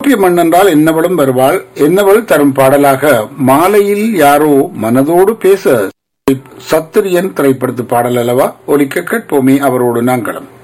காப்பிய மண் என்றால் என்னவளும் வருவாள். என்னவள் தரும் பாடலாக மாலையில் யாரோ மனதோடு பேச, சத்திரியன் திரைப்படத்து பாடல் அல்லவா? ஒலிக்க கேட்போமே அவரோடு நாங்களும்.